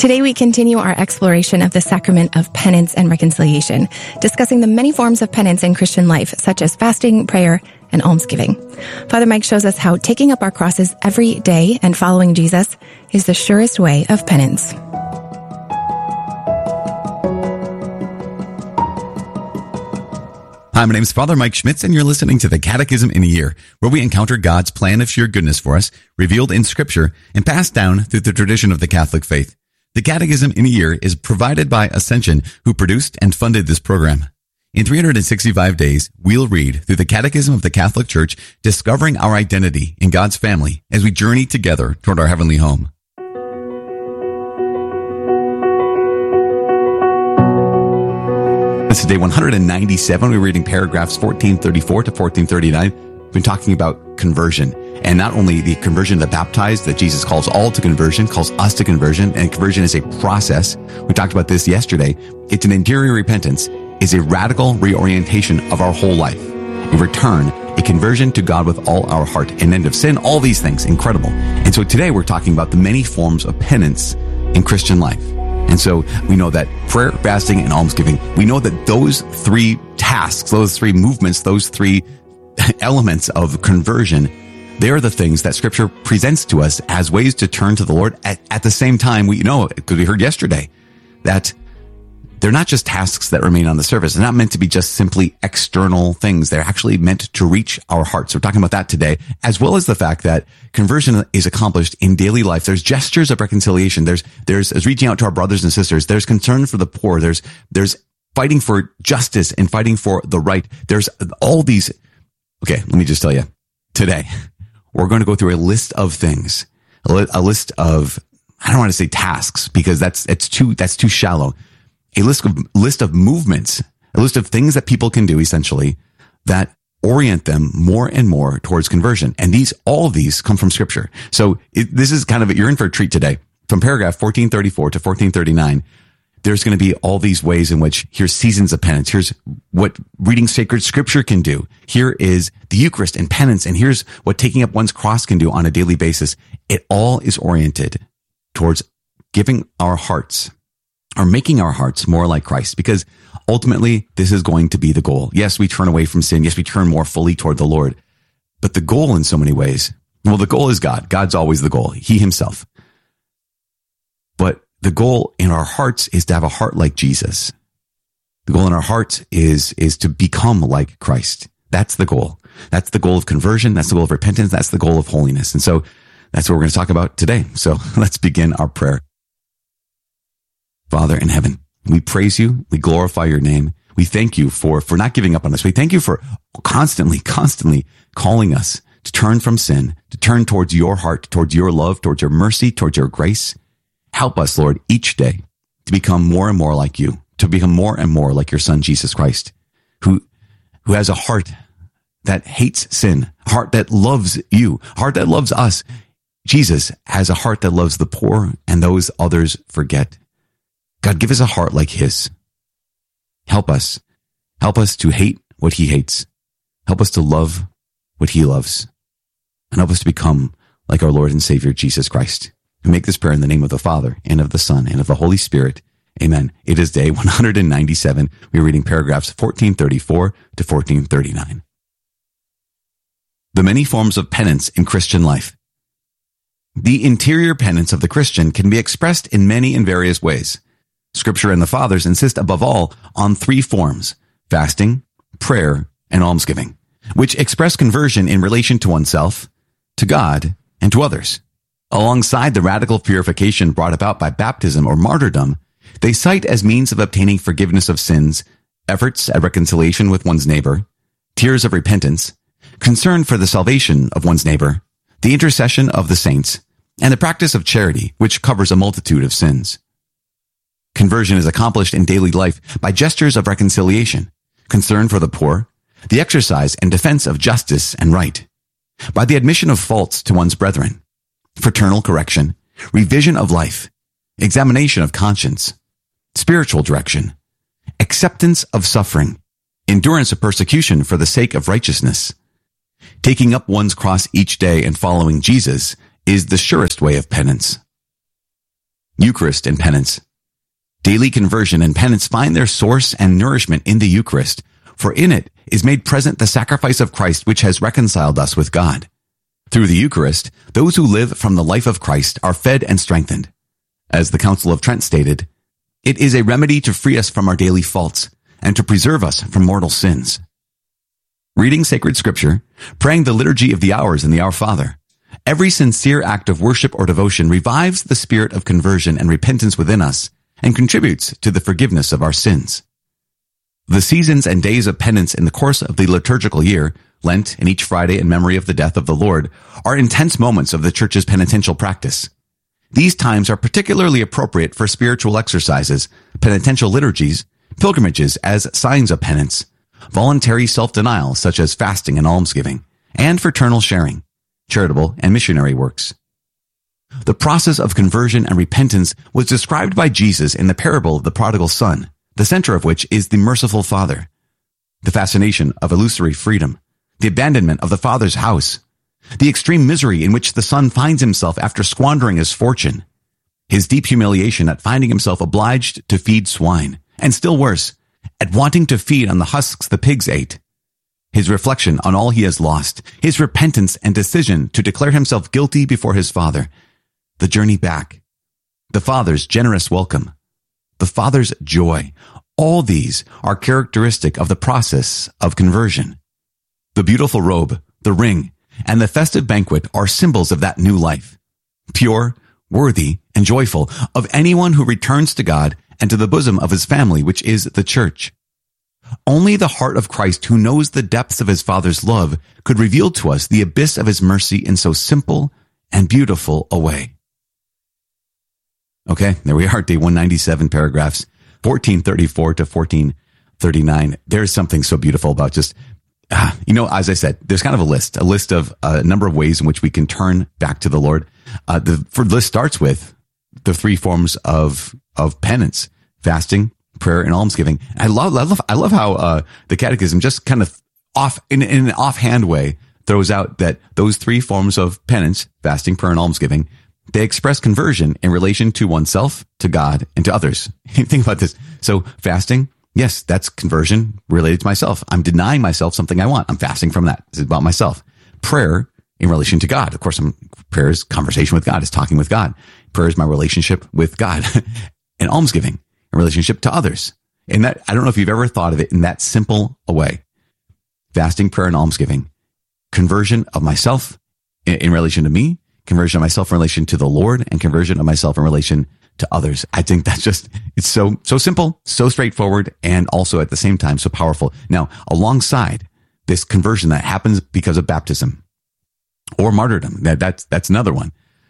Today we continue our exploration of the sacrament of penance and reconciliation, discussing the many forms of penance in Christian life, such as fasting, prayer, and almsgiving. Father Mike shows us how taking up our crosses every day and following Jesus is the surest way of penance. Hi, my name is Father Mike Schmitz, and you're listening to the Catechism in a Year, where we encounter God's plan of sheer goodness for us, revealed in Scripture, and passed down through the tradition of the Catholic faith. The Catechism in a Year is provided by Ascension, who produced and funded this program. In 365 days, we'll read through the Catechism of the Catholic Church, discovering our identity in God's family as we journey together toward our heavenly home. This is day 197. We're reading paragraphs 1434 to 1439. We've been talking about conversion, and not only the conversion of the baptized that Jesus calls all to conversion, calls us to conversion, and conversion is a process. We talked about this yesterday. It's an interior repentance. It's a radical reorientation of our whole life. A return, a conversion to God with all our heart, an end of sin, all these things, incredible. And so today we're talking about the many forms of penance in Christian life. And so we know that prayer, fasting, and almsgiving, we know that those three tasks, those three movements, those three elements of conversion, they are the things that Scripture presents to us as ways to turn to the Lord. At the same time, we know, because we heard yesterday, that they're not just tasks that remain on the surface. They're not meant to be just simply external things. They're actually meant to reach our hearts. We're talking about that today, as well as the fact that conversion is accomplished in daily life. There's gestures of reconciliation. There's reaching out to our brothers and sisters. There's concern for the poor. There's fighting for justice and fighting for the right. There's all these. Okay, let me just tell you, today we're going to go through a list of things, a list of, I don't want to say tasks because that's too shallow. A list of movements, a list of things that people can do essentially that orient them more and more towards conversion. And all of these come from Scripture. So this is kind of, you're in for a treat today. From paragraph 1434 to 1439, there's going to be all these ways in which here's seasons of penance. Here's what reading sacred Scripture can do. Here is the Eucharist and penance. And here's what taking up one's cross can do on a daily basis. It all is oriented towards giving our hearts, or making our hearts more like Christ, because ultimately this is going to be the goal. Yes, we turn away from sin. Yes, we turn more fully toward the Lord. But the goal in so many ways, well, the goal is God. God's always the goal, He Himself. But the goal in our hearts is to have a heart like Jesus. The goal in our hearts is to become like Christ. That's the goal. That's the goal of conversion. That's the goal of repentance. That's the goal of holiness. And so that's what we're going to talk about today. So let's begin our prayer. Father in heaven, we praise you. We glorify your name. We thank you for not giving up on us. We thank you for constantly calling us to turn from sin, to turn towards your heart, towards your love, towards your mercy, towards your grace. Help us, Lord, each day to become more and more like you, to become more and more like your Son, Jesus Christ, who has a heart that hates sin, a heart that loves you, a heart that loves us. Jesus has a heart that loves the poor and those others forget. God, give us a heart like His. Help us. Help us to hate what He hates. Help us to love what He loves. And help us to become like our Lord and Savior, Jesus Christ. We make this prayer in the name of the Father, and of the Son, and of the Holy Spirit. Amen. It is day 197. We are reading paragraphs 1434 to 1439. The many forms of penance in Christian life. The interior penance of the Christian can be expressed in many and various ways. Scripture and the Fathers insist above all on three forms: fasting, prayer, and almsgiving, which express conversion in relation to oneself, to God, and to others. Alongside the radical purification brought about by baptism or martyrdom, they cite as means of obtaining forgiveness of sins, efforts at reconciliation with one's neighbor, tears of repentance, concern for the salvation of one's neighbor, the intercession of the saints, and the practice of charity, which covers a multitude of sins. Conversion is accomplished in daily life by gestures of reconciliation, concern for the poor, the exercise and defense of justice and right, by the admission of faults to one's brethren, fraternal correction, revision of life, examination of conscience, spiritual direction, acceptance of suffering, endurance of persecution for the sake of righteousness. Taking up one's cross each day and following Jesus is the surest way of penance. Eucharist and penance. Daily conversion and penance find their source and nourishment in the Eucharist, for in it is made present the sacrifice of Christ which has reconciled us with God. Through the Eucharist, those who live from the life of Christ are fed and strengthened. As the Council of Trent stated, it is a remedy to free us from our daily faults and to preserve us from mortal sins. Reading sacred scripture, praying the liturgy of the hours and the Our Father, every sincere act of worship or devotion revives the spirit of conversion and repentance within us and contributes to the forgiveness of our sins. The seasons and days of penance in the course of the liturgical year, Lent and each Friday in memory of the death of the Lord, are intense moments of the Church's penitential practice. These times are particularly appropriate for spiritual exercises, penitential liturgies, pilgrimages as signs of penance, voluntary self-denial such as fasting and almsgiving, and fraternal sharing, charitable and missionary works. The process of conversion and repentance was described by Jesus in the parable of the prodigal son, the center of which is the merciful Father, the fascination of illusory freedom, the abandonment of the Father's house, the extreme misery in which the son finds himself after squandering his fortune, his deep humiliation at finding himself obliged to feed swine, and still worse, at wanting to feed on the husks the pigs ate, his reflection on all he has lost, his repentance and decision to declare himself guilty before his Father, the journey back, the Father's generous welcome, the Father's joy. All these are characteristic of the process of conversion. The beautiful robe, the ring, and the festive banquet are symbols of that new life, pure, worthy, and joyful, of anyone who returns to God and to the bosom of his family, which is the Church. Only the heart of Christ, who knows the depths of his Father's love, could reveal to us the abyss of his mercy in so simple and beautiful a way. Okay, there we are, day 197, paragraphs 1434 to 1439. There's something so beautiful about just, as I said, there's kind of a list of a number of ways in which we can turn back to the Lord. The list starts with the three forms of penance: fasting, prayer, and almsgiving. I love how the Catechism just kind of in an offhand way throws out that those three forms of penance, fasting, prayer, and almsgiving, they express conversion in relation to oneself, to God, and to others. Think about this. So fasting, yes, that's conversion related to myself. I'm denying myself something I want. I'm fasting from that. It's about myself. Prayer in relation to God. Of course, prayer is conversation with God, is talking with God. Prayer is my relationship with God. And almsgiving in relationship to others. And that, I don't know if you've ever thought of it in that simple a way. Fasting, prayer, and almsgiving. Conversion of myself in relation to me, conversion of myself in relation to the Lord, and conversion of myself in relation to others. I think that's it's so simple, so straightforward, and also at the same time so powerful. Now, alongside this conversion that happens because of baptism or martyrdom, that's another one.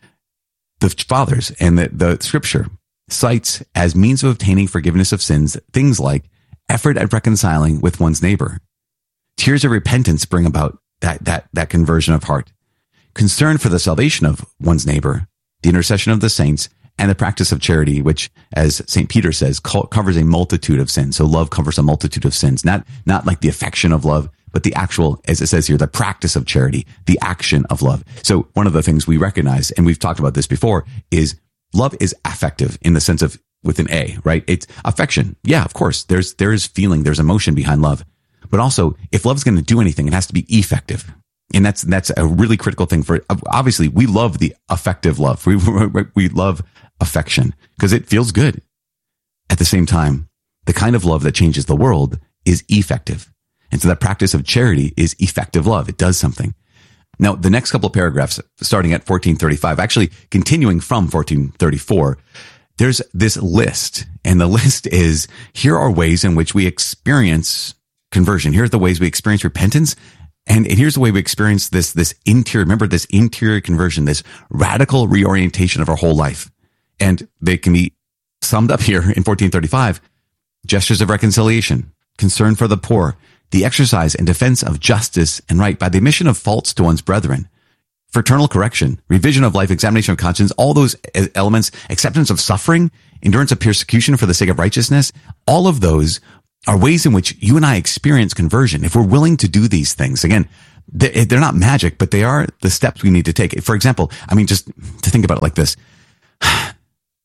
The fathers and the scripture cites as means of obtaining forgiveness of sins things like effort at reconciling with one's neighbor. Tears of repentance bring about that conversion of heart. Concern for the salvation of one's neighbor, the intercession of the saints, and the practice of charity, which, as St. Peter says, covers a multitude of sins. So love covers a multitude of sins, not like the affection of love, but the actual, as it says here, the practice of charity, the action of love. So one of the things we recognize, and we've talked about this before, is love is affective in the sense of with an A, right? It's affection. Yeah, of course. There is feeling, there's emotion behind love. But also, if love is going to do anything, it has to be effective. And that's a really critical thing for, obviously, we love the affective love. We love affection because it feels good. At the same time, the kind of love that changes the world is effective. And so that practice of charity is effective love. It does something. Now, the next couple of paragraphs, starting at 1435, actually continuing from 1434, there's this list. And the list is, here are ways in which we experience conversion. Here are the ways we experience repentance. And here's the way we experience this interior, remember this interior conversion, this radical reorientation of our whole life. And they can be summed up here in 1435. Gestures of reconciliation, concern for the poor, the exercise and defense of justice and right by the omission of faults to one's brethren, fraternal correction, revision of life, examination of conscience, all those elements, acceptance of suffering, endurance of persecution for the sake of righteousness, all of those are ways in which you and I experience conversion. If we're willing to do these things, again, they're not magic, but they are the steps we need to take. For example, I mean, just to think about it like this,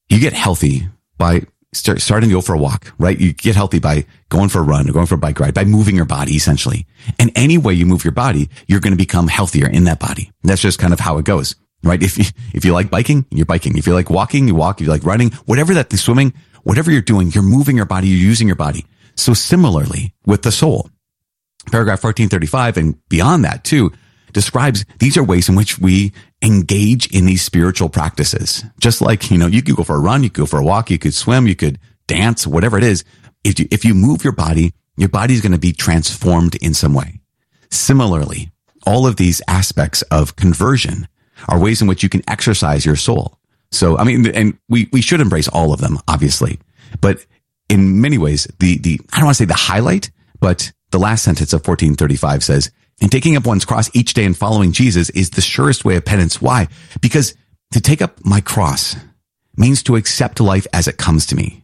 You get healthy by starting to go for a walk, right? You get healthy by going for a run or going for a bike ride, by moving your body, essentially. And any way you move your body, you're going to become healthier in that body. That's just kind of how it goes, right? If you like biking, you're biking. If you like walking, you walk. If you like running, whatever that, the swimming, whatever you're doing, you're moving your body, you're using your body. So similarly with the soul, paragraph 1435 and beyond that too, describes these are ways in which we engage in these spiritual practices. Just like, you could go for a run, you could go for a walk, you could swim, you could dance, whatever it is. If you move your body is going to be transformed in some way. Similarly, all of these aspects of conversion are ways in which you can exercise your soul. So, and we should embrace all of them, obviously, but in many ways, I don't want to say the highlight, but the last sentence of 1435 says, and taking up one's cross each day and following Jesus is the surest way of penance. Why? Because to take up my cross means to accept life as it comes to me.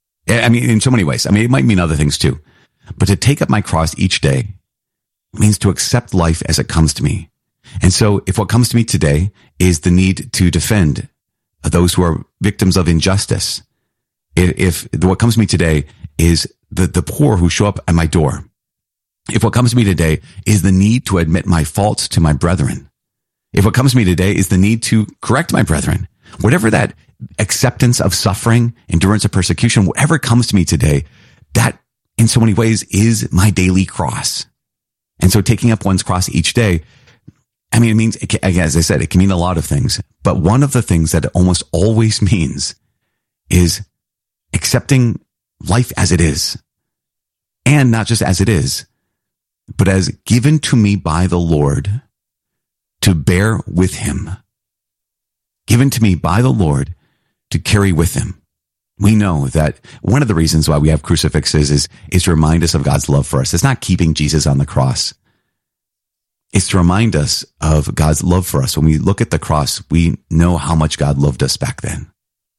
In so many ways. It might mean other things too. But to take up my cross each day means to accept life as it comes to me. And so if what comes to me today is the need to defend those who are victims of injustice, if what comes to me today is the poor who show up at my door, if what comes to me today is the need to admit my faults to my brethren, if what comes to me today is the need to correct my brethren, whatever that acceptance of suffering, endurance of persecution, whatever comes to me today, that in so many ways is my daily cross. And so taking up one's cross each day, it means, as I said, it can mean a lot of things, but one of the things that it almost always means is accepting life as it is. And not just as it is, but as given to me by the Lord to bear with him. Given to me by the Lord to carry with him. We know that one of the reasons why we have crucifixes is to remind us of God's love for us. It's not keeping Jesus on the cross. It's to remind us of God's love for us. When we look at the cross, we know how much God loved us back then.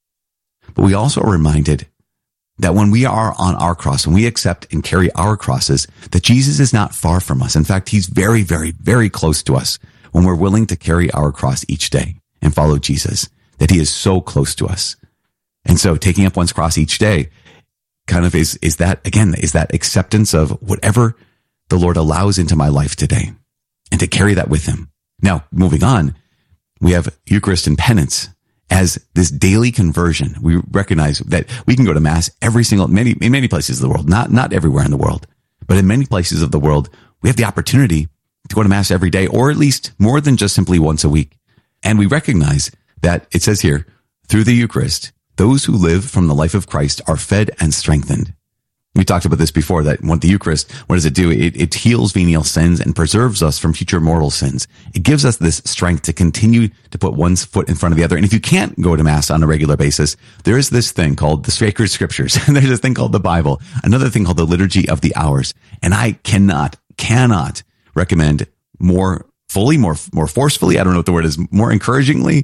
But we also are reminded that when we are on our cross, when we accept and carry our crosses, that Jesus is not far from us. In fact, he's very, very, very close to us when we're willing to carry our cross each day and follow Jesus, that he is so close to us. And so taking up one's cross each day kind of is that acceptance of whatever the Lord allows into my life today and to carry that with him. Now, moving on, we have Eucharist and penance. As this daily conversion, we recognize that we can go to Mass in many places of the world, not everywhere in the world, but in many places of the world, we have the opportunity to go to Mass every day, or at least more than just simply once a week. And we recognize that it says here, through the Eucharist, those who live from the life of Christ are fed and strengthened. We talked about this before, that what the Eucharist, what does it do? It heals venial sins and preserves us from future mortal sins. It gives us this strength to continue to put one's foot in front of the other. And if you can't go to Mass on a regular basis, there is this thing called the Sacred Scriptures. And there's this thing called the Bible, another thing called the Liturgy of the Hours. And I cannot recommend more fully, more forcefully, I don't know what the word is, more encouragingly,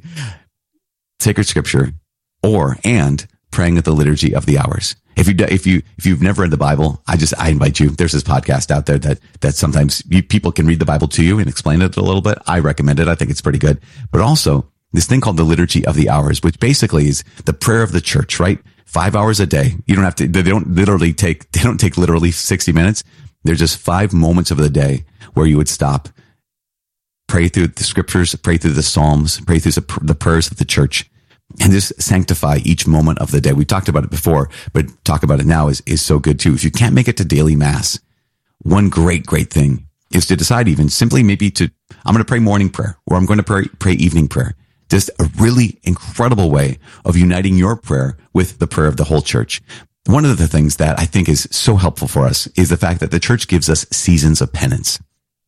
Sacred Scripture and praying at the Liturgy of the Hours. If you've never read the Bible, I invite you. There's this podcast out there that sometimes people can read the Bible to you and explain it a little bit. I recommend it. I think it's pretty good. But also this thing called the Liturgy of the Hours, which basically is the prayer of the church, right? 5 hours a day. You don't have to, they don't take literally 60 minutes. They're just 5 moments of the day where you would stop, pray through the scriptures, pray through the Psalms, pray through the prayers of the church, and just sanctify each moment of the day. We talked about it before, but talk about it now is so good too. If you can't make it to daily Mass, one great thing is to decide even simply I'm going to pray morning prayer, or I'm going to pray evening prayer. Just a really incredible way of uniting your prayer with the prayer of the whole church. One of the things that I think is so helpful for us is the fact that the church gives us seasons of penance.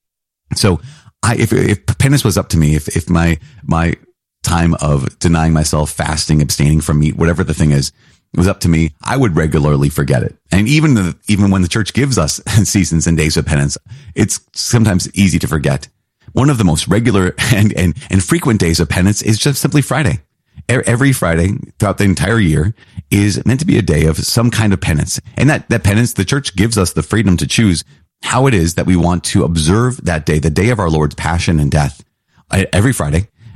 So if penance was up to me, if my time of denying myself, fasting, abstaining from meat, whatever the thing is, was up to me, I would regularly forget it. And even when the church gives us seasons and days of penance, it's sometimes easy to forget. One of the most regular and frequent days of penance is just simply Friday. Every Friday throughout the entire year is meant to be a day of some kind of penance. And that penance, the church gives us the freedom to choose how it is that we want to observe that day, the day of our Lord's passion and death, every Friday.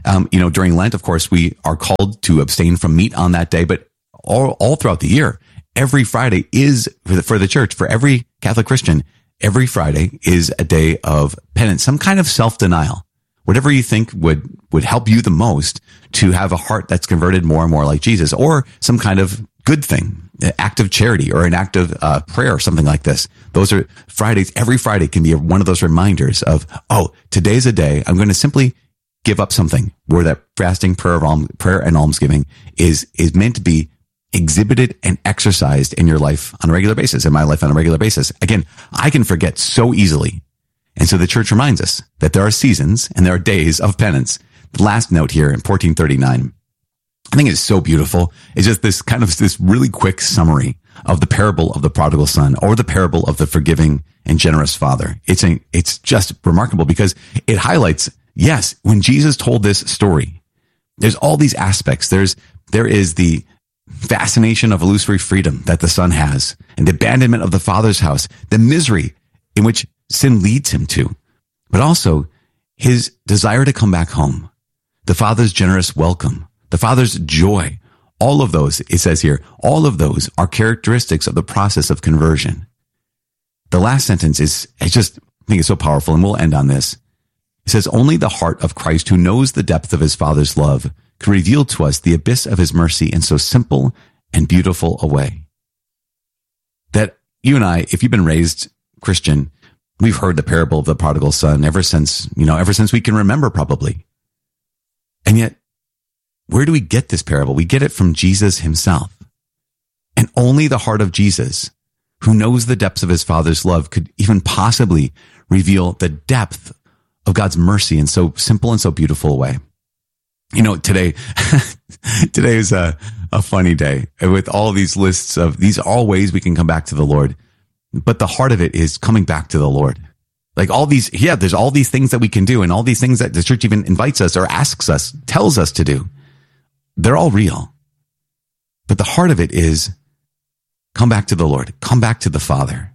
During Lent, of course, we are called to abstain from meat on that day, but all throughout the year, every Friday is for the church, for every Catholic Christian, every Friday is a day of penance, some kind of self-denial, whatever you think would help you the most to have a heart that's converted more and more like Jesus, or some kind of good thing, an act of charity or an act of prayer or something like this. Those are Fridays. Every Friday can be one of those reminders of, today's a day I'm going to simply give up something, where that fasting, prayer and almsgiving is meant to be exhibited and exercised in your life on a regular basis, in my life on a regular basis. Again, I can forget so easily. And so the church reminds us that there are seasons and there are days of penance. The last note here in 1439, I think it's so beautiful. It's just this really quick summary of the parable of the prodigal son, or the parable of the forgiving and generous father. It's just remarkable because it highlights, yes, when Jesus told this story, there's all these aspects. There is the fascination of illusory freedom that the son has, and the abandonment of the father's house, the misery in which sin leads him to, but also his desire to come back home, the father's generous welcome, the father's joy. All of those, it says here, all of those are characteristics of the process of conversion. The last sentence I think it's so powerful, and we'll end on this. It says, only the heart of Christ, who knows the depth of his Father's love, can reveal to us the abyss of his mercy in so simple and beautiful a way. That you and I, if you've been raised Christian, we've heard the parable of the prodigal son ever since we can remember, probably. And yet, where do we get this parable? We get it from Jesus himself. And only the heart of Jesus, who knows the depths of his Father's love, could even possibly reveal the depth of God's mercy in so simple and so beautiful a way. Today is a funny day with all these lists of these are all ways we can come back to the Lord. But the heart of it is coming back to the Lord. Like there's all these things that we can do, and all these things that the church even invites us or asks us, tells us to do. They're all real. But the heart of it is come back to the Lord, come back to the Father.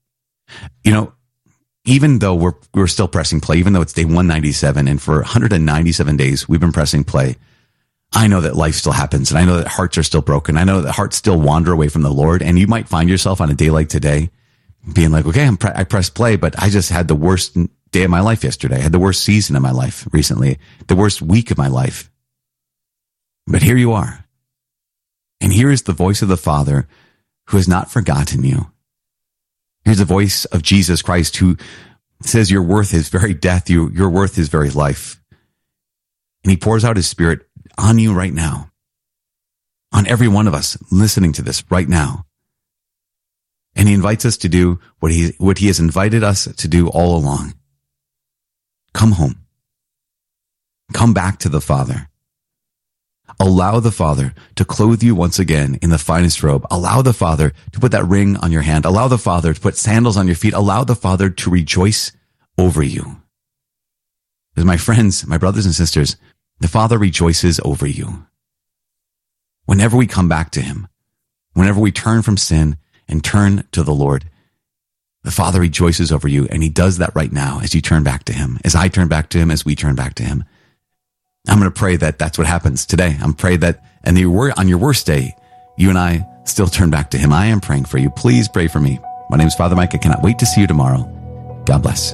Even though we're still pressing play, even though it's day 197, and for 197 days we've been pressing play, I know that life still happens, and I know that hearts are still broken. I know that hearts still wander away from the Lord, and you might find yourself on a day like today being like, okay, I pressed play, but I just had the worst day of my life yesterday. I had the worst season of my life recently, the worst week of my life. But here you are. And here is the voice of the Father who has not forgotten you. Here's the voice of Jesus Christ, who says your worth is very death. Your worth is very life. And he pours out his Spirit on you right now, on every one of us listening to this right now. And he invites us to do what he has invited us to do all along. Come home. Come back to the Father. Allow the Father to clothe you once again in the finest robe. Allow the Father to put that ring on your hand. Allow the Father to put sandals on your feet. Allow the Father to rejoice over you. Because my friends, my brothers and sisters, the Father rejoices over you. Whenever we come back to him, whenever we turn from sin and turn to the Lord, the Father rejoices over you, and he does that right now as you turn back to him, as I turn back to him, as we turn back to him. I'm going to pray that that's what happens today. I'm praying that on your worst day, you and I still turn back to him. I am praying for you. Please pray for me. My name is Father Mike. I cannot wait to see you tomorrow. God bless.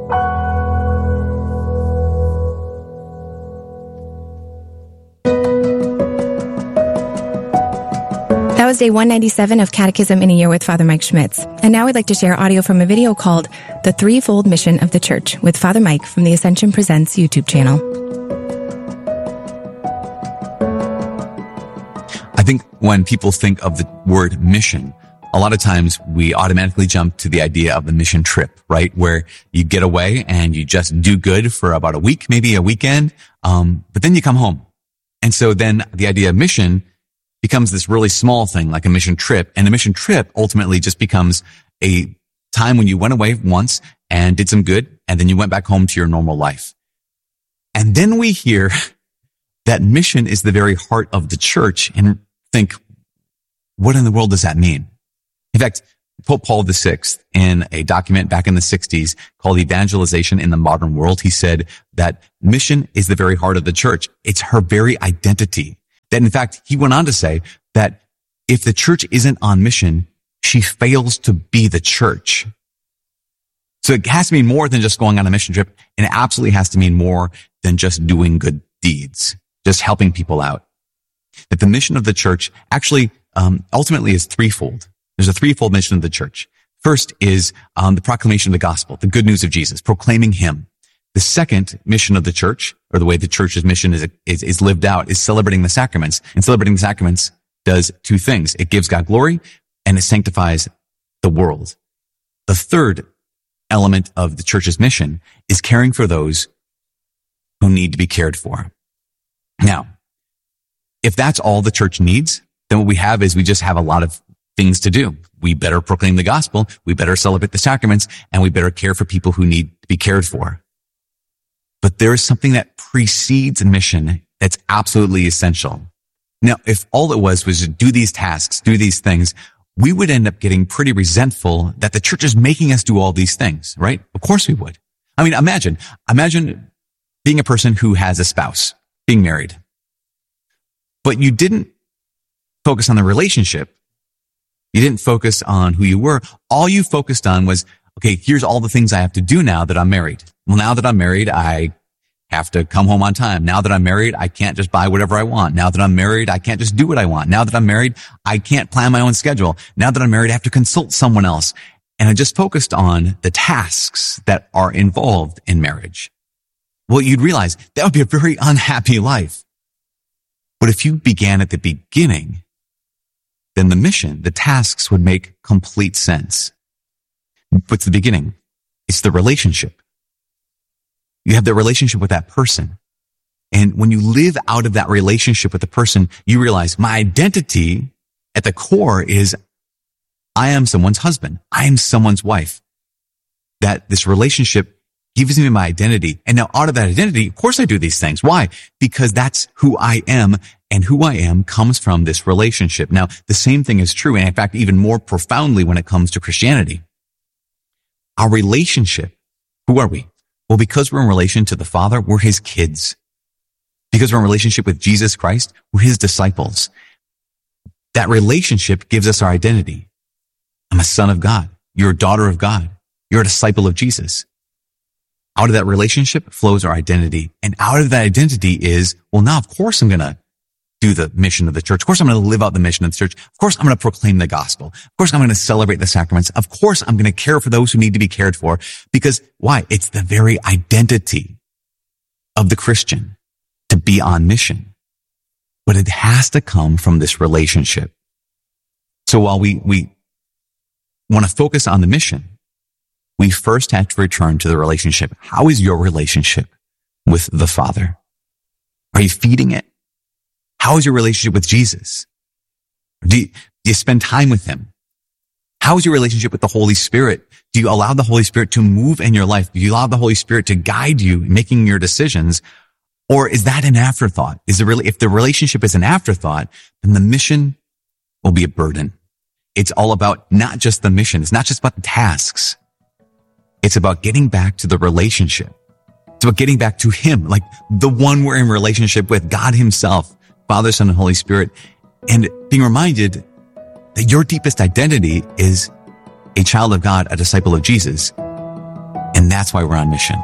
That was day 197 of Catechism in a Year with Father Mike Schmitz. And now I'd like to share audio from a video called The Threefold Mission of the Church with Father Mike from the Ascension Presents YouTube channel. I think when people think of the word mission, a lot of times we automatically jump to the idea of the mission trip, right? Where you get away and you just do good for about a week, maybe a weekend, but then you come home. And so then the idea of mission becomes this really small thing, like a mission trip. And a mission trip ultimately just becomes a time when you went away once and did some good, and then you went back home to your normal life. And then we hear that mission is the very heart of the church and think, what in the world does that mean? In fact, Pope Paul VI, in a document back in the 60s called Evangelization in the Modern World, he said that mission is the very heart of the church. It's her very identity. That in fact, he went on to say that if the church isn't on mission, she fails to be the church. So it has to mean more than just going on a mission trip, and it absolutely has to mean more than just doing good deeds, just helping people out. That the mission of the church actually ultimately is threefold. There's a threefold mission of the church. First is the proclamation of the gospel, the good news of Jesus, proclaiming him. The second mission of the church, or the way the church's mission is lived out, is celebrating the sacraments. And celebrating the sacraments does two things. It gives God glory and it sanctifies the world. The third element of the church's mission is caring for those who need to be cared for. Now, if that's all the church needs, then what we have is we just have a lot of things to do. We better proclaim the gospel, we better celebrate the sacraments, and we better care for people who need to be cared for. But there is something that precedes mission that's absolutely essential. Now, if all it was to do these tasks, do these things, we would end up getting pretty resentful that the church is making us do all these things, right? Of course we would. I mean, imagine being a person who has a spouse, being married, but you didn't focus on the relationship. You didn't focus on who you were. All you focused on was, okay, here's all the things I have to do now that I'm married. Well, now that I'm married, I have to come home on time. Now that I'm married, I can't just buy whatever I want. Now that I'm married, I can't just do what I want. Now that I'm married, I can't plan my own schedule. Now that I'm married, I have to consult someone else. And I just focused on the tasks that are involved in marriage. Well, you'd realize that would be a very unhappy life. But if you began at the beginning, then the mission, the tasks would make complete sense. What's the beginning? It's the relationship. You have the relationship with that person. And when you live out of that relationship with the person, you realize my identity at the core is I am someone's husband. I am someone's wife. That this relationship gives me my identity. And now out of that identity, of course I do these things. Why? Because that's who I am. And who I am comes from this relationship. Now, the same thing is true, and in fact, even more profoundly when it comes to Christianity. Our relationship, who are we? Well, because we're in relation to the Father, we're his kids. Because we're in relationship with Jesus Christ, we're his disciples. That relationship gives us our identity. I'm a son of God. You're a daughter of God. You're a disciple of Jesus. Out of that relationship flows our identity. And out of that identity is, well, now, of course, I'm going to do the mission of the church. Of course, I'm going to live out the mission of the church. Of course, I'm going to proclaim the gospel. Of course, I'm going to celebrate the sacraments. Of course, I'm going to care for those who need to be cared for. Because why? It's the very identity of the Christian to be on mission. But it has to come from this relationship. So while we want to focus on the mission, we first have to return to the relationship. How is your relationship with the Father? Are you feeding it? How is your relationship with Jesus? Do you spend time with him? How is your relationship with the Holy Spirit? Do you allow the Holy Spirit to move in your life? Do you allow the Holy Spirit to guide you in making your decisions? Or is that an afterthought? If the relationship is an afterthought, then the mission will be a burden. It's all about not just the mission. It's not just about the tasks. It's about getting back to the relationship. It's about getting back to him, like the one we're in relationship with, God himself, Father, Son, and Holy Spirit, and being reminded that your deepest identity is a child of God, a disciple of Jesus. And that's why we're on mission.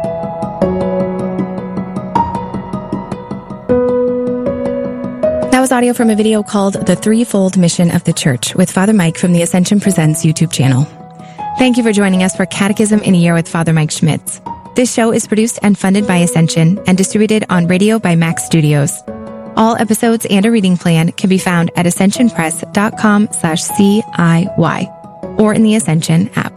That was audio from a video called The Threefold Mission of the Church with Father Mike from the Ascension Presents YouTube channel. Thank you for joining us for Catechism in a Year with Father Mike Schmitz. This show is produced and funded by Ascension and distributed on radio by Max Studios. All episodes and a reading plan can be found at ascensionpress.com/CIY or in the Ascension app.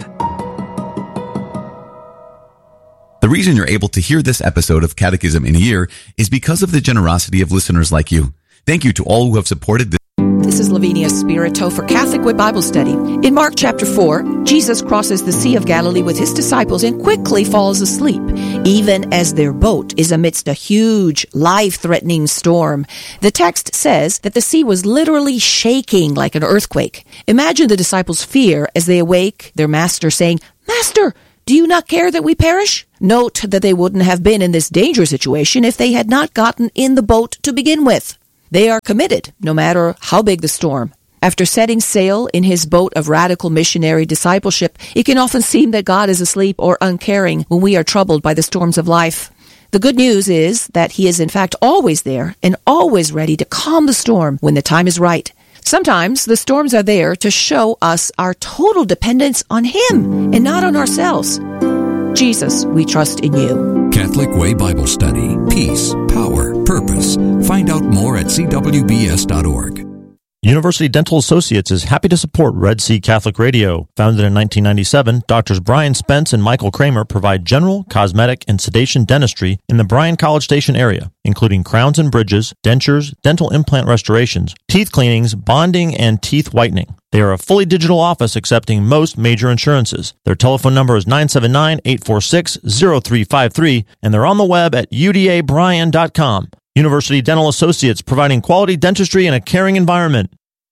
The reason you're able to hear this episode of Catechism in a Year is because of the generosity of listeners like you. Thank you to all who have supported this. This is Lavinia Spirito for Catholic Way Bible Study. In Mark chapter 4, Jesus crosses the Sea of Galilee with his disciples and quickly falls asleep, even as their boat is amidst a huge, life-threatening storm. The text says that the sea was literally shaking like an earthquake. Imagine the disciples' fear as they awake their master saying, "Master, do you not care that we perish?" Note that they wouldn't have been in this dangerous situation if they had not gotten in the boat to begin with. They are committed, no matter how big the storm. After setting sail in his boat of radical missionary discipleship, it can often seem that God is asleep or uncaring when we are troubled by the storms of life. The good news is that he is in fact always there and always ready to calm the storm when the time is right. Sometimes the storms are there to show us our total dependence on him and not on ourselves. Jesus, we trust in you. Catholic Way Bible Study. Peace, power, purpose. Find out more at cwbs.org. University Dental Associates is happy to support Red Sea Catholic Radio. Founded in 1997, Drs. Brian Spence and Michael Kramer provide general, cosmetic, and sedation dentistry in the Bryan College Station area, including crowns and bridges, dentures, dental implant restorations, teeth cleanings, bonding, and teeth whitening. They are a fully digital office accepting most major insurances. Their telephone number is 979-846-0353, and they're on the web at udabryan.com. University Dental Associates, providing quality dentistry in a caring environment.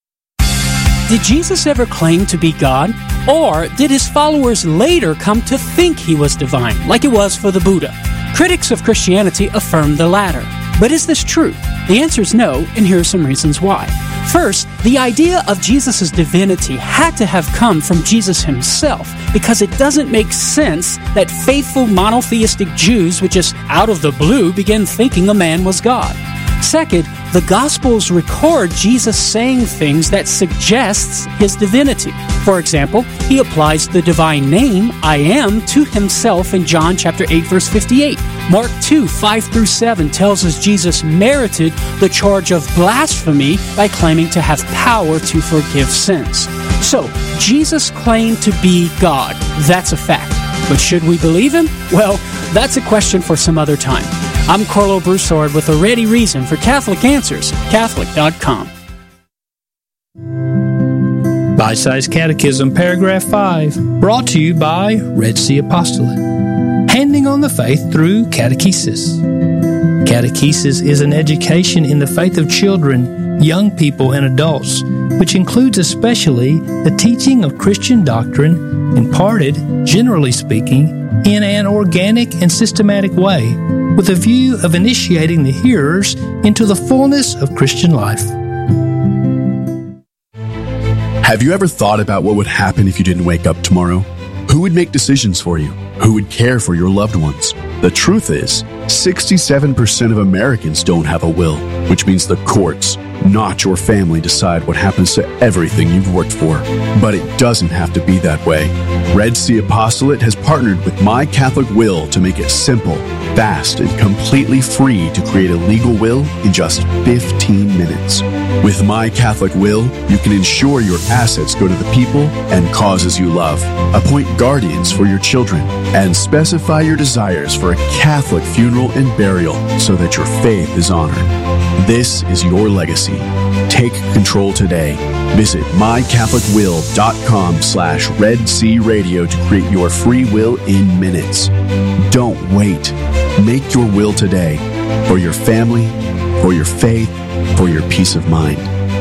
Did Jesus ever claim to be God? Or did his followers later come to think he was divine, like it was for the Buddha? Critics of Christianity affirm the latter. But is this true? The answer is no, and here are some reasons why. First, the idea of Jesus' divinity had to have come from Jesus himself, because it doesn't make sense that faithful monotheistic Jews would just out of the blue begin thinking a man was God. Second, the Gospels record Jesus saying things that suggests his divinity. For example, he applies the divine name, I am, to himself in John chapter 8, verse 58. Mark 2, 5-7 tells us Jesus merited the charge of blasphemy by claiming to have power to forgive sins. So, Jesus claimed to be God. That's a fact. But should we believe him? Well, that's a question for some other time. I'm Carlo Broussard with a ready reason for Catholic Answers, Catholic.com. Bite-Sized Catechism, Paragraph 5, brought to you by Red Sea Apostolate. Handing on the faith through catechesis. Catechesis is an education in the faith of children, young people, and adults, which includes especially the teaching of Christian doctrine, imparted, generally speaking, in an organic and systematic way, with a view of initiating the hearers into the fullness of Christian life. Have you ever thought about what would happen if you didn't wake up tomorrow? Who would make decisions for you? Who would care for your loved ones? The truth is, 67% of Americans don't have a will, which means the courts, not your family, decide what happens to everything you've worked for. But it doesn't have to be that way. Red Sea Apostolate has partnered with My Catholic Will to make it simple, fast, and completely free to create a legal will in just 15 minutes. With My Catholic Will, you can ensure your assets go to the people and causes you love, appoint guardians for your children, and specify your desires for a Catholic funeral and burial so that your faith is honored. This is your legacy. Take control today. Visit mycatholicwill.com/Red Sea Radio to create your free will in minutes. Don't wait. Make your will today for your family, for your faith, for your peace of mind.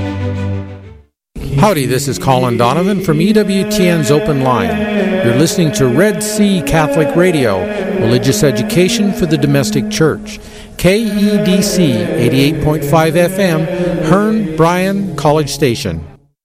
Howdy, this is Colin Donovan from EWTN's Open Line. You're listening to Red Sea Catholic Radio, religious education for the domestic church. KEDC 88.5 FM, Hearn, Bryan, College Station.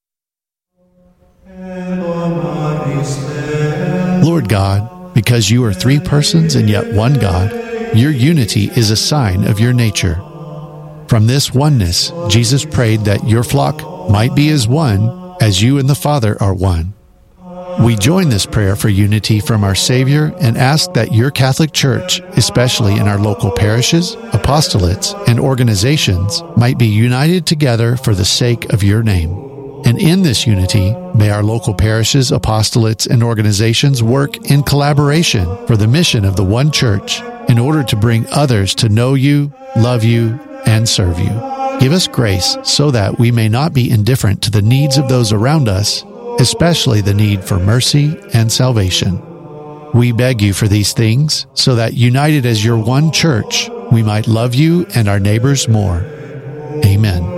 Lord God, because you are three persons and yet one God, your unity is a sign of your nature. From this oneness, Jesus prayed that your flock might be as one, as you and the Father are one. We join this prayer for unity from our Savior and ask that your Catholic Church, especially in our local parishes, apostolates, and organizations, might be united together for the sake of your name. And in this unity, may our local parishes, apostolates, and organizations work in collaboration for the mission of the one Church in order to bring others to know you, love you, and serve you. Give us grace so that we may not be indifferent to the needs of those around us, especially the need for mercy and salvation. We beg you for these things so that, united as your one church, we might love you and our neighbors more. Amen.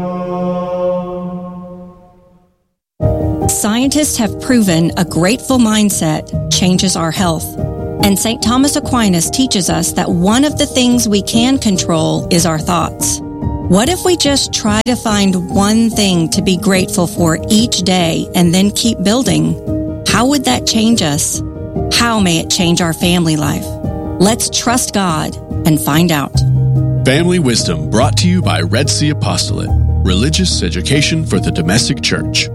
Scientists have proven a grateful mindset changes our health. And St. Thomas Aquinas teaches us that one of the things we can control is our thoughts. What if we just try to find one thing to be grateful for each day and then keep building? How would that change us? How may it change our family life? Let's trust God and find out. Family Wisdom brought to you by Red Sea Apostolate, religious education for the domestic church.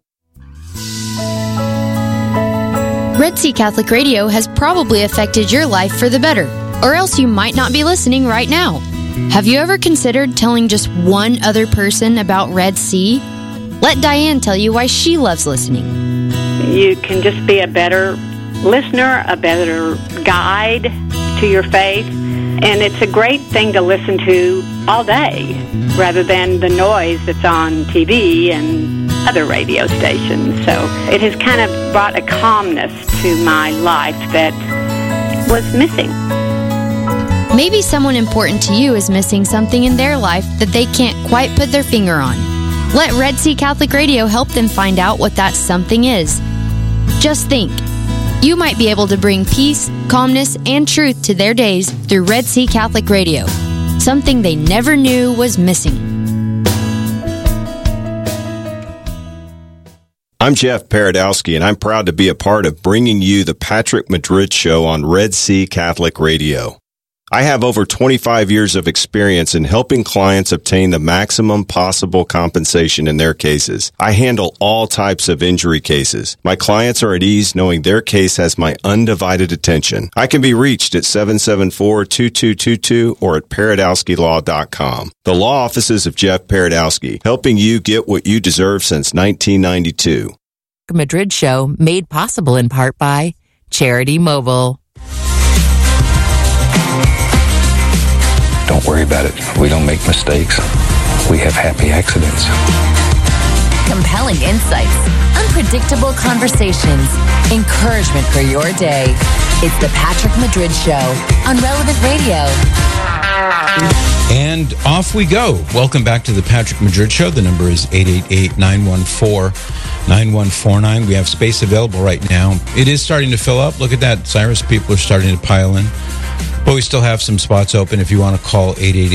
Red Sea Catholic Radio has probably affected your life for the better, or else you might not be listening right now. Have you ever considered telling just one other person about Red Sea? Let Diane tell you why she loves listening. You can just be a better listener, a better guide to your faith, and it's a great thing to listen to all day rather than the noise that's on TV and other radio stations. So it has kind of brought a calmness to my life that was missing. Maybe someone important to you is missing something in their life that they can't quite put their finger on. Let Red Sea Catholic Radio help them find out what that something is. Just think, you might be able to bring peace, calmness, and truth to their days through Red Sea Catholic Radio, something they never knew was missing. I'm Jeff Paradowski, and I'm proud to be a part of bringing you the Patrick Madrid Show on Red Sea Catholic Radio. I have over 25 years of experience in helping clients obtain the maximum possible compensation in their cases. I handle all types of injury cases. My clients are at ease knowing their case has my undivided attention. I can be reached at 774-2222 or at paradowskilaw.com. The law offices of Jeff Paradowski, helping you get what you deserve since 1992. Madrid Show, made possible in part by Charity Mobile. Don't worry about it. We don't make mistakes. We have happy accidents. Compelling insights, unpredictable conversations, encouragement for your day. It's the Patrick Madrid Show on Relevant Radio. And off we go. Welcome back to the Patrick Madrid Show. The number is 888-914-9149. We have space available right now. It is starting to fill up. Look at that, Cyrus. People are starting to pile in. But we still have some spots open if you want to call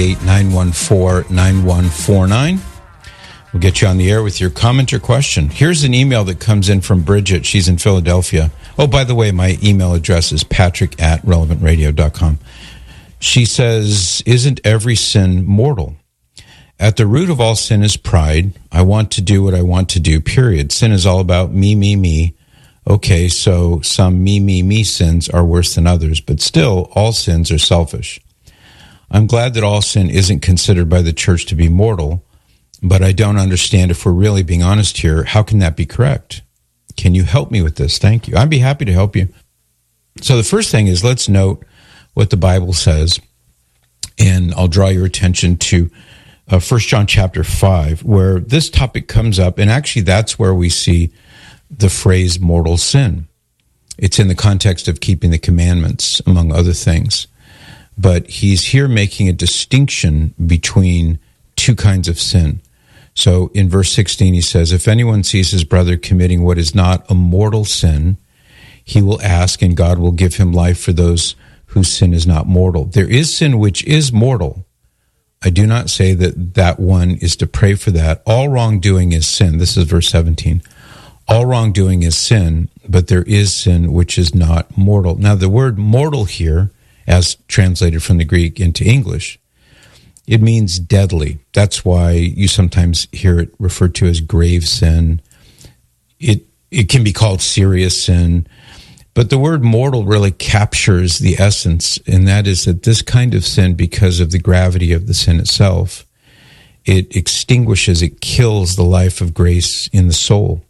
888-914-9149. We'll get you on the air with your comment or question. Here's an email that comes in from Bridget. She's in Philadelphia. Oh, by the way, my email address is patrick@relevantradio.com. She says, isn't every sin mortal? At the root of all sin is pride. I want to do what I want to do, period. Sin is all about me, me, me. Okay, so some me sins are worse than others, but still, all sins are selfish. I'm glad that all sin isn't considered by the church to be mortal, but I don't understand, if we're really being honest here, how can that be correct? Can you help me with this? Thank you. I'd be happy to help you. So the first thing is, let's note what the Bible says, and I'll draw your attention to 1 John chapter 5, where this topic comes up, and actually that's where we see the phrase mortal sin. It's in the context of keeping the commandments, among other things. But he's here making a distinction between two kinds of sin. So in verse 16, he says, if anyone sees his brother committing what is not a mortal sin, he will ask, and God will give him life for those whose sin is not mortal. There is sin which is mortal. I do not say that that one is to pray for that. All wrongdoing is sin. This is verse 17. All wrongdoing is sin, but there is sin which is not mortal. Now, the word mortal here, as translated from the Greek into English, it means deadly. That's why you sometimes hear it referred to as grave sin. It can be called serious sin. But the word mortal really captures the essence, and that is that this kind of sin, because of the gravity of the sin itself, it extinguishes, it kills the life of grace in the soul.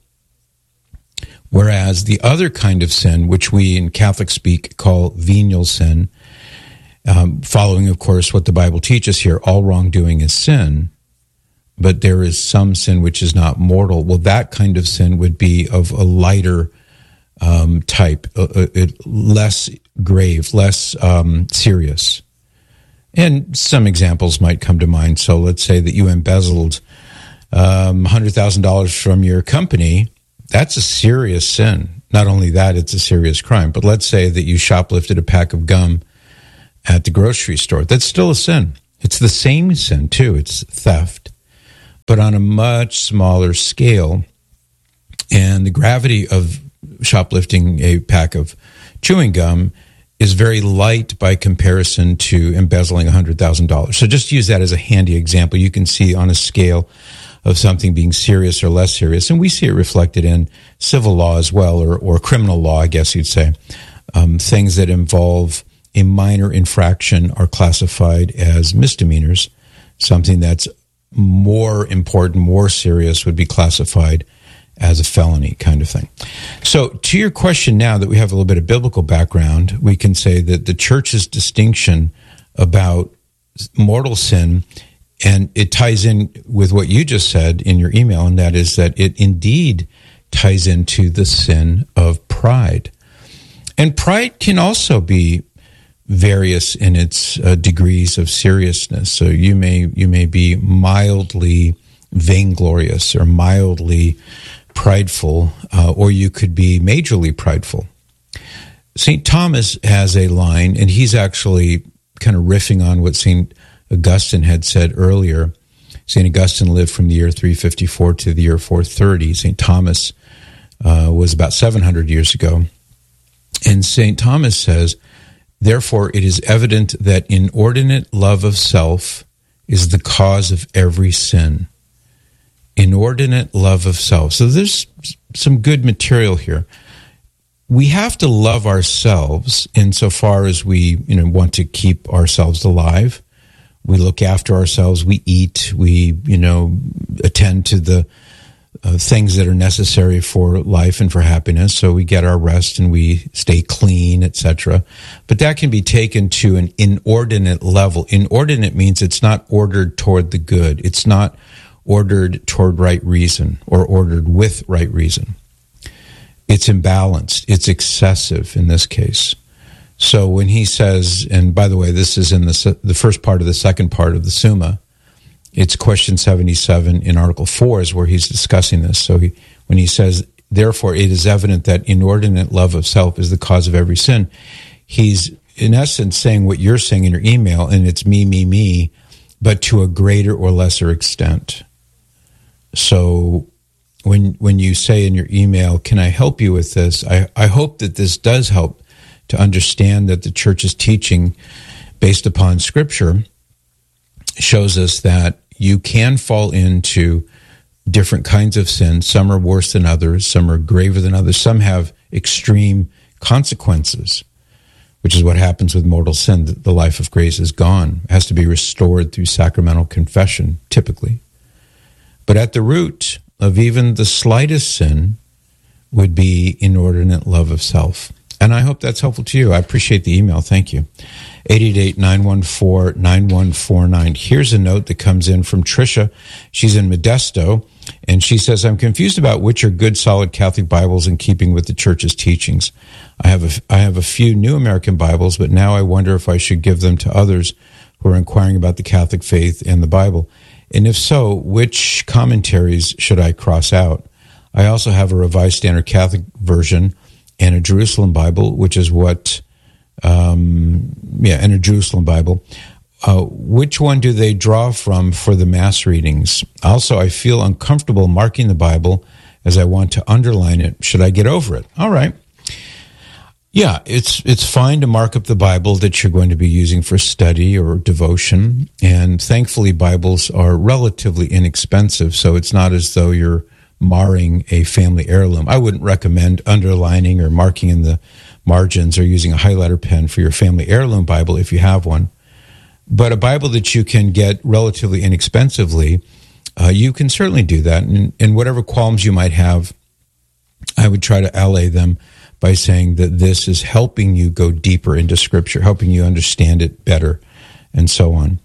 Whereas the other kind of sin, which we in Catholic speak call venial sin, following, of course, what the Bible teaches here, all wrongdoing is sin, but there is some sin which is not mortal. Well, that kind of sin would be of a lighter type, less grave, less serious. And some examples might come to mind. So let's say that you embezzled $100,000 from your company. That's a serious sin. Not only that, it's a serious crime. But let's say that you shoplifted a pack of gum at the grocery store. That's still a sin. It's the same sin, too. It's theft, but on a much smaller scale. And the gravity of shoplifting a pack of chewing gum is very light by comparison to embezzling $100,000. So just use that as a handy example. You can see on a scale of something being serious or less serious. And we see it reflected in civil law as well, or criminal law, I guess you'd say. Things that involve a minor infraction are classified as misdemeanors. Something that's more important, more serious would be classified as a felony kind of thing. So to your question now that we have a little bit of biblical background, we can say that the church's distinction about mortal sin, and it ties in with what you just said in your email, and that is that it indeed ties into the sin of pride. And pride can also be various in its degrees of seriousness. So you may be mildly vainglorious or mildly prideful, or you could be majorly prideful. St. Thomas has a line, and he's actually kind of riffing on what St. Augustine had said earlier. St. Augustine lived from the year 354 to the year 430. St. Thomas was about 700 years ago. And St. Thomas says, therefore, it is evident that inordinate love of self is the cause of every sin. Inordinate love of self. So there's some good material here. We have to love ourselves insofar as we, want to keep ourselves alive. We look after ourselves. We eat. We, attend to the things that are necessary for life and for happiness. So we get our rest and we stay clean, etc. But that can be taken to an inordinate level. Inordinate means it's not ordered toward the good. It's not ordered toward right reason or ordered with right reason. It's imbalanced. It's excessive in this case. So when he says, and by the way, this is in the first part of the second part of the Summa, it's question 77 in Article 4 is where he's discussing this. So when he says, therefore, it is evident that inordinate love of self is the cause of every sin, he's in essence saying what you're saying in your email, and it's me, but to a greater or lesser extent. So when you say in your email, can I help you with this? I hope that this does help to understand that the church's teaching based upon Scripture shows us that you can fall into different kinds of sin. Some are worse than others. Some are graver than others. Some have extreme consequences, which is what happens with mortal sin. The life of grace is gone. It has to be restored through sacramental confession, typically. But at the root of even the slightest sin would be inordinate love of self. And I hope that's helpful to you. I appreciate the email. Thank you. 888-914-9149. Here's a note that comes in from Tricia. She's in Modesto, and she says, I'm confused about which are good, solid Catholic Bibles in keeping with the Church's teachings. I have a few New American Bibles, but now I wonder if I should give them to others who are inquiring about the Catholic faith and the Bible. And if so, which commentaries should I cross out? I also have a Revised Standard Catholic version and a Jerusalem Bible, which is what, and a Jerusalem Bible. Which one do they draw from for the Mass readings? Also, I feel uncomfortable marking the Bible as I want to underline it. Should I get over it? All right. Yeah, it's fine to mark up the Bible that you're going to be using for study or devotion. And thankfully, Bibles are relatively inexpensive, so it's not as though you're marring a family heirloom. I wouldn't recommend underlining or marking in the margins or using a highlighter pen for your family heirloom Bible if you have one. But a Bible that you can get relatively inexpensively, you can certainly do that. And whatever qualms you might have, I would try to allay them by saying that this is helping you go deeper into Scripture, helping you understand it better, and so on.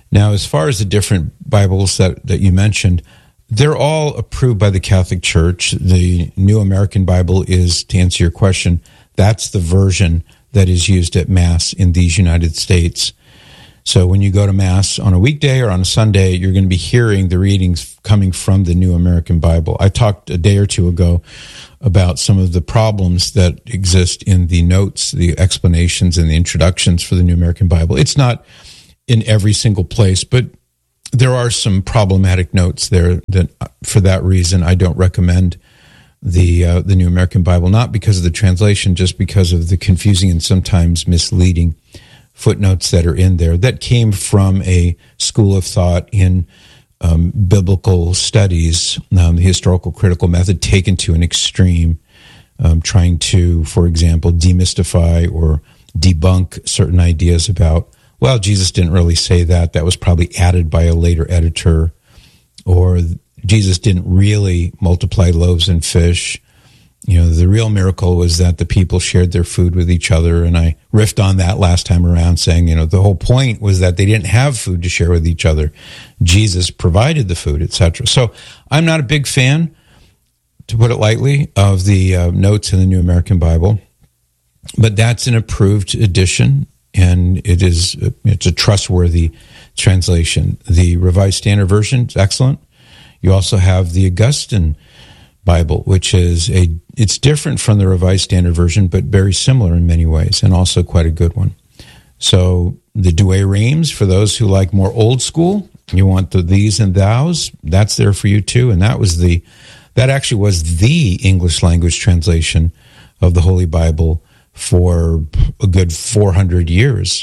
Now, as far as the different Bibles that you mentioned, they're all approved by the Catholic Church. The New American Bible is, to answer your question, that's the version that is used at Mass in these United States. So when you go to Mass on a weekday or on a Sunday, you're going to be hearing the readings coming from the New American Bible. I talked a day or two ago about some of the problems that exist in the notes, the explanations, and the introductions for the New American Bible. It's not in every single place, but there are some problematic notes there that, for that reason, I don't recommend the New American Bible, not because of the translation, just because of the confusing and sometimes misleading footnotes that are in there that came from a school of thought in biblical studies, the historical critical method taken to an extreme, trying to, for example, demystify or debunk certain ideas about, well, Jesus didn't really say that. That was probably added by a later editor. Or Jesus didn't really multiply loaves and fish. The real miracle was that the people shared their food with each other. And I riffed on that last time around, saying, the whole point was that they didn't have food to share with each other. Jesus provided the food, etc. So I'm not a big fan, to put it lightly, of the notes in the New American Bible. But that's an approved edition, and it's a trustworthy translation. The Revised Standard Version is excellent. You also have the Augustine Bible, which it's different from the Revised Standard Version, but very similar in many ways, and also quite a good one. So the Douay-Rheims, for those who like more old school, you want the these and thous, that's there for you too. And that actually was the English language translation of the Holy Bible for a good 400 years.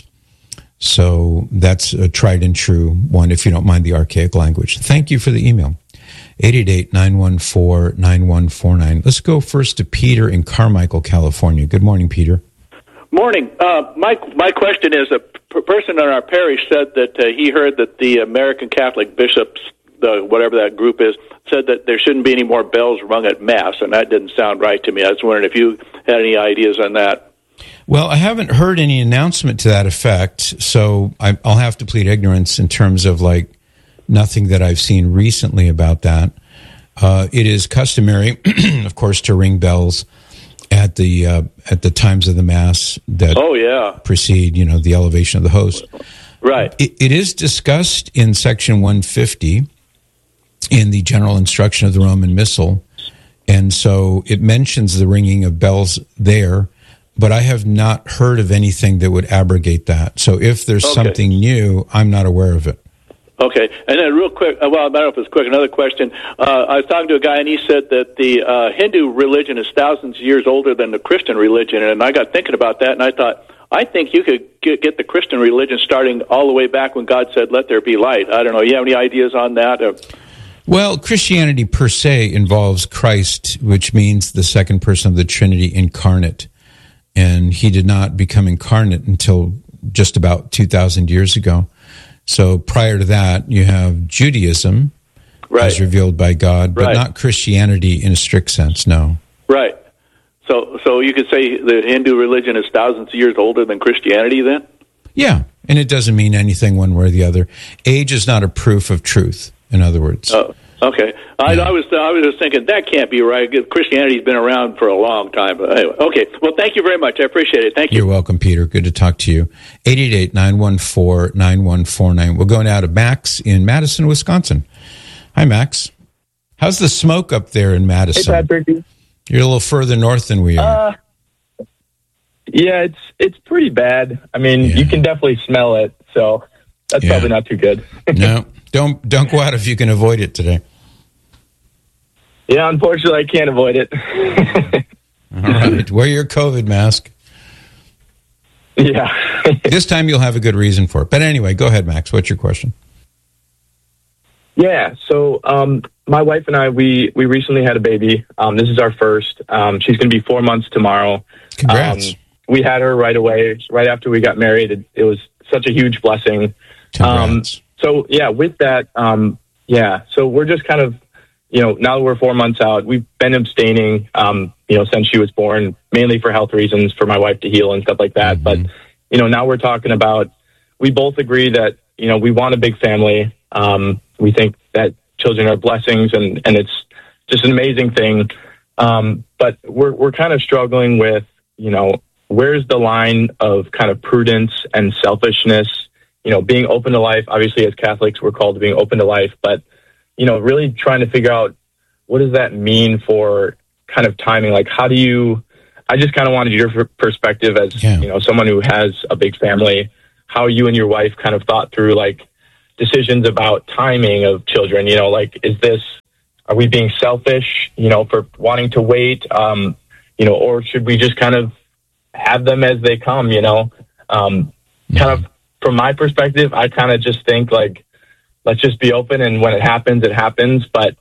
So that's a tried and true one, if you don't mind the archaic language. Thank you for the email. 888-914-9149. Let's go first to Peter in Carmichael, California. Good morning, Peter. Morning. My question is, a person in our parish said that he heard that the American Catholic bishops, whatever that group is, said that there shouldn't be any more bells rung at Mass, and that didn't sound right to me. I was wondering if you had any ideas on that. Well, I haven't heard any announcement to that effect, so I'll have to plead ignorance in terms of nothing that I've seen recently about that. It is customary, of course, to ring bells at the times of the Mass that precede, the elevation of the host. Right. It is discussed in section 150 in the general instruction of the Roman Missal, and so it mentions the ringing of bells there, but I have not heard of anything that would abrogate that. So if there's something new, I'm not aware of it. Okay, and then real quick, I don't know if it's quick, another question. I was talking to a guy, and he said that the Hindu religion is thousands of years older than the Christian religion, and I got thinking about that, and I thought, I think you could get the Christian religion starting all the way back when God said, let there be light. I don't know, you have any ideas on that? Well, Christianity per se involves Christ, which means the second person of the Trinity incarnate, and he did not become incarnate until just about 2,000 years ago. So prior to that, you have Judaism, as revealed by God, but not Christianity in a strict sense, no. Right. So you could say the Hindu religion is thousands of years older than Christianity then? Yeah, and it doesn't mean anything one way or the other. Age is not a proof of truth, in other words. Oh, okay. I was just thinking, that can't be right. Christianity's been around for a long time. But anyway, okay. Well, thank you very much. I appreciate it. Thank you. You're welcome, Peter. Good to talk to you. 888-914-9149. We'll go now to Max in Madison, Wisconsin. Hi, Max. How's the smoke up there in Madison? Hey, Patrick. You're a little further north than we are. Yeah, it's pretty bad. I mean, you can definitely smell it, so that's probably not too good. No, don't go out if you can avoid it today. Yeah, unfortunately, I can't avoid it. All right. Wear your COVID mask. Yeah. This time you'll have a good reason for it. But anyway, go ahead, Max. What's your question? Yeah, so my wife and I, we recently had a baby. This is our first. She's going to be 4 months tomorrow. Congrats. We had her right away, right after we got married. It was such a huge blessing. Congrats. So, yeah, with that, so we're just kind of, now that we're 4 months out, we've been abstaining, since she was born, mainly for health reasons, for my wife to heal and stuff like that. Mm-hmm. But, now we're talking about we both agree that, we want a big family. We think that children are blessings, and it's just an amazing thing. But we're kind of struggling with, where's the line of kind of prudence and selfishness, being open to life. Obviously, as Catholics, we're called to being open to life, but, really trying to figure out what does that mean for kind of timing? Like, I just kind of wanted your perspective as, someone who has a big family, how you and your wife kind of thought through, like, decisions about timing of children, like, are we being selfish, for wanting to wait, or should we just kind of have them as they come, kind of from my perspective, I kind of just think, like, let's just be open, and when it happens, it happens. But,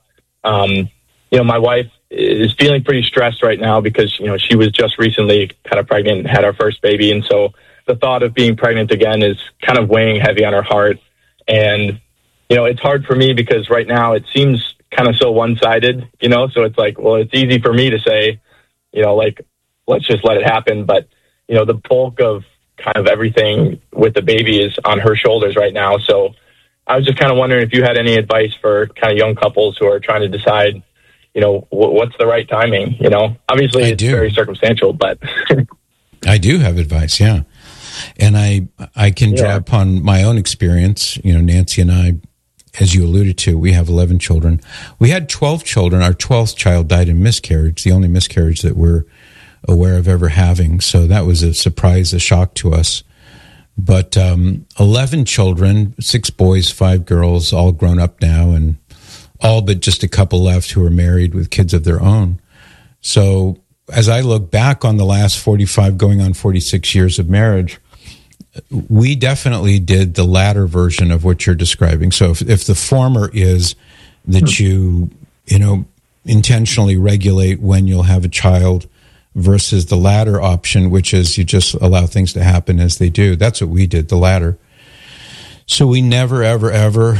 my wife is feeling pretty stressed right now because, she was just recently kind of pregnant and had our first baby. And so the thought of being pregnant again is kind of weighing heavy on her heart. And, it's hard for me because right now it seems kind of so one-sided, so it's like, well, it's easy for me to say, like, let's just let it happen. But, the bulk of kind of everything with the baby is on her shoulders right now. So I was just kind of wondering if you had any advice for kind of young couples who are trying to decide, what's the right timing, Obviously it's very circumstantial, but I do have advice. Yeah. And I can draw upon my own experience. Nancy and I, as you alluded to, we have 11 children. We had 12 children. Our 12th child died in miscarriage, the only miscarriage that we're aware of ever having. So that was a surprise, a shock to us. But 11 children, 6 boys, 5 girls, all grown up now, and all but just a couple left who are married with kids of their own. So as I look back on the last 45, going on 46 years of marriage, we definitely did the latter version of what you're describing. So if the former is that you intentionally regulate when you'll have a child versus the latter option, which is you just allow things to happen as they do. That's what we did, the latter. So we never, ever, ever,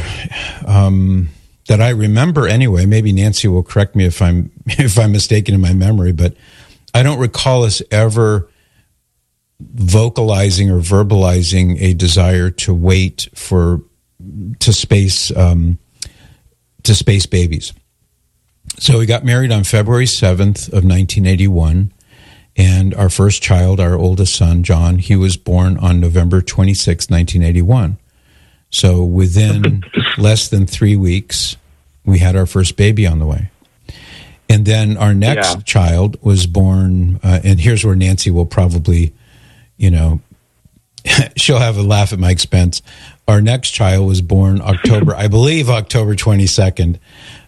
that I remember anyway, maybe Nancy will correct me if I'm mistaken in my memory, but I don't recall us ever vocalizing or verbalizing a desire to wait to space babies. So we got married on February 7th of 1981, and our first child, our oldest son, John, he was born on November 26, 1981. So within less than 3 weeks, we had our first baby on the way. And then our next child was born, and here's where Nancy will probably, she'll have a laugh at my expense. Our next child was born October 22nd,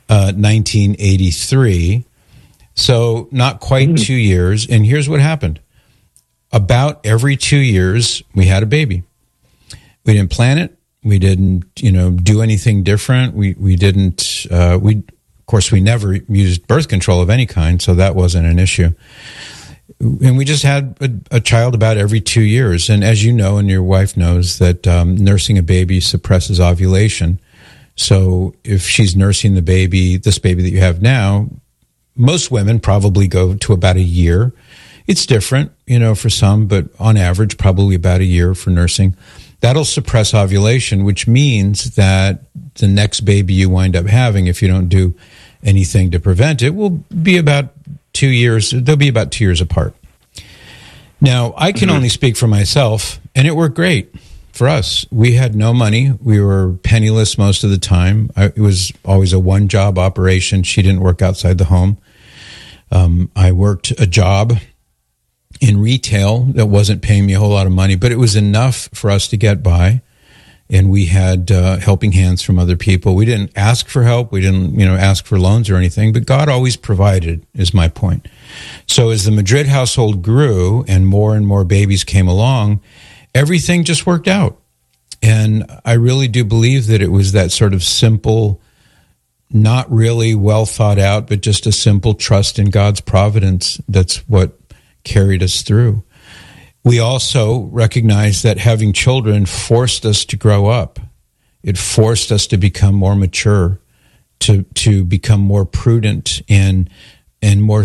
1983. So not quite 2 years. And here's what happened. About every 2 years, we had a baby. We didn't plan it. We didn't, do anything different. We didn't, of course, we never used birth control of any kind, so that wasn't an issue. And we just had a child about every 2 years. And as you know, and your wife knows, that nursing a baby suppresses ovulation. So if she's nursing this baby that you have now, most women probably go to about a year. It's different, for some, but on average, probably about a year for nursing. That'll suppress ovulation, which means that the next baby you wind up having, if you don't do anything to prevent it, will be about 2 years. They'll be about 2 years apart. Now, I can only speak for myself, and it worked great for us. We had no money. We were penniless most of the time. It was always a one-job operation. She didn't work outside the home. I worked a job in retail that wasn't paying me a whole lot of money, but it was enough for us to get by. And we had helping hands from other people. We didn't ask for help. We didn't, ask for loans or anything, but God always provided, is my point. So as the Madrid household grew and more babies came along, everything just worked out. And I really do believe that it was that sort of simple, not really well thought out, but just a simple trust in God's providence that's what carried us through. We also recognize that having children forced us to grow up. It forced us to become more mature, to become more prudent and more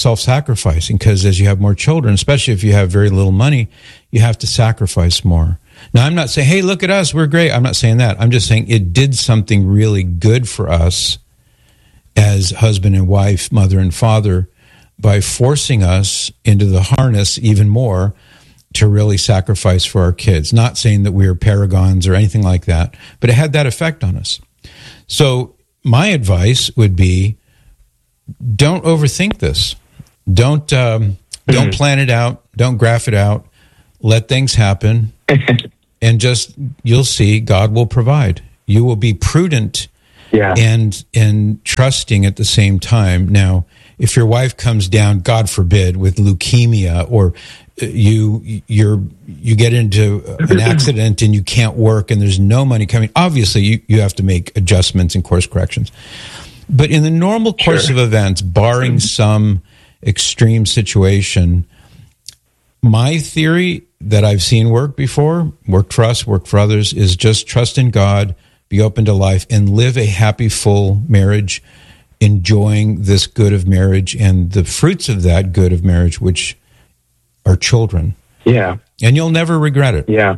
self-sacrificing, because as you have more children, especially if you have very little money, you have to sacrifice more. Now, I'm not saying, hey, look at us, we're great. I'm not saying that. I'm just saying it did something really good for us as husband and wife, mother and father, by forcing us into the harness even more to really sacrifice for our kids. Not saying that we are paragons or anything like that, but it had that effect on us. So my advice would be, don't overthink this. Don't plan it out. Don't graph it out. Let things happen. And just, you'll see, God will provide. You will be prudent and trusting at the same time. Now, if your wife comes down, God forbid, with leukemia, or you get into an accident and you can't work and there's no money coming, obviously you have to make adjustments and course corrections. But in the normal course of events, barring some extreme situation, my theory that I've seen work before, worked for us, worked for others, is just trust in God, be open to life, and live a happy, full marriage, enjoying this good of marriage and the fruits of that good of marriage, which are children. Yeah. And you'll never regret it. Yeah.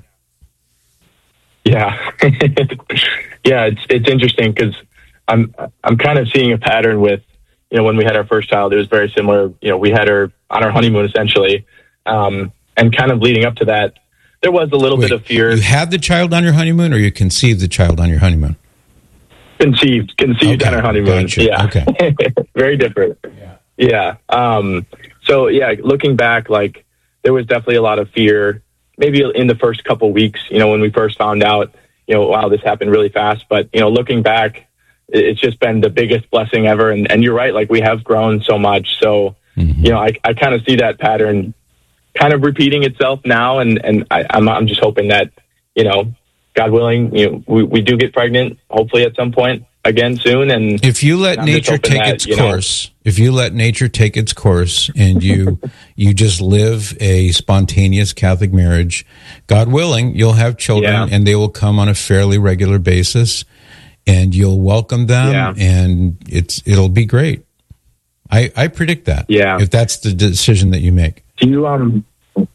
Yeah. Yeah, it's interesting because I'm kind of seeing a pattern with, when we had our first child, it was very similar. We had her on our honeymoon, essentially. And kind of leading up to that, there was a little bit of fear. You had the child on your honeymoon, or you conceived the child on your honeymoon? Conceived on our honeymoon. Gotcha. Yeah. Okay. Very different. Yeah. So looking back, like, there was definitely a lot of fear, maybe in the first couple weeks, when we first found out, wow, this happened really fast. But, looking back, it's just been the biggest blessing ever. And you're right, like, we have grown so much. So, I kind of see that pattern kind of repeating itself now. And I'm just hoping that, God willing, we do get pregnant, hopefully at some point again soon. And if you let nature take its course, if you let nature take its course and you just live a spontaneous Catholic marriage, God willing, you'll have children and they will come on a fairly regular basis and you'll welcome them and it'll be great. I predict that. Yeah. If that's the decision that you make. Do you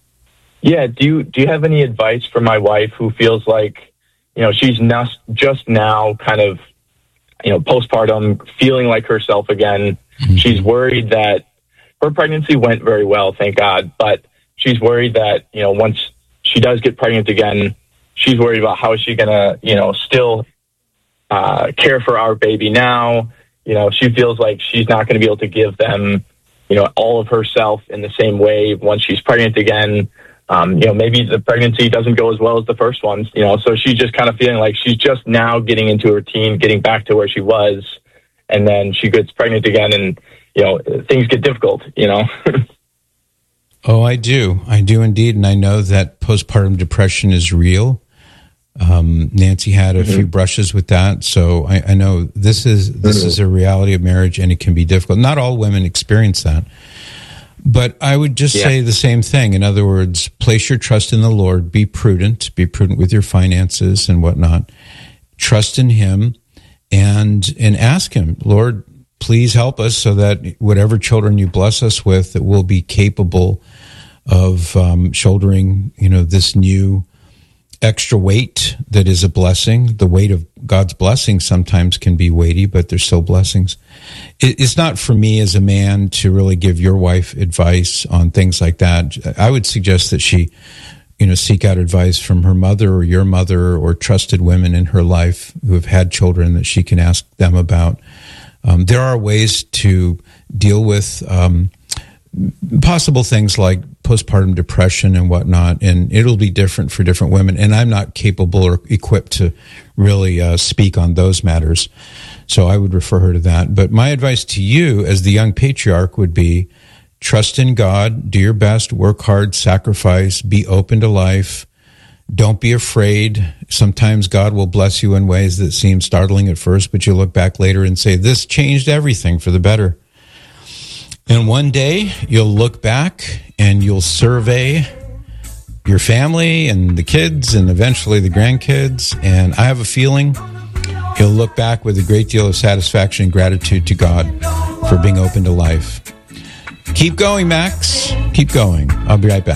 do you have any advice for my wife who feels like, she's just now kind of, postpartum, feeling like herself again? Mm-hmm. She's worried that her pregnancy went very well, thank God, but she's worried that, once she does get pregnant again, she's worried about how is she going to, still care for our baby now. She feels like she's not going to be able to give them, all of herself in the same way once she's pregnant again. Maybe the pregnancy doesn't go as well as the first one, so she's just kind of feeling like she's just now getting into a routine, getting back to where she was. And then she gets pregnant again and, things get difficult, Oh, I do indeed. And I know that postpartum depression is real. Nancy had a few brushes with that. So I know this is a reality of marriage and it can be difficult. Not all women experience that. But I would just say the same thing. In other words, place your trust in the Lord. Be prudent with your finances and whatnot. Trust in Him and ask Him, Lord, please help us so that whatever children you bless us with, that we'll be capable of shouldering, this new extra weight that is a blessing. The weight of God's blessings sometimes can be weighty, but they're still blessings. It's not for me as a man to really give your wife advice on things like that. I would suggest that she, seek out advice from her mother or your mother or trusted women in her life who have had children that she can ask them about. There are ways to deal with possible things like postpartum depression and whatnot, and it'll be different for different women. And I'm not capable or equipped to really speak on those matters, so I would refer her to that. But my advice to you as the young patriarch would be, trust in God, do your best, work hard, sacrifice, be open to life. Don't be afraid. Sometimes God will bless you in ways that seem startling at first, but you look back later and say, this changed everything for the better. And one day you'll look back and you'll survey your family and the kids and eventually the grandkids. And I have a feeling you'll look back with a great deal of satisfaction and gratitude to God for being open to life. Keep going, Max. Keep going. I'll be right back.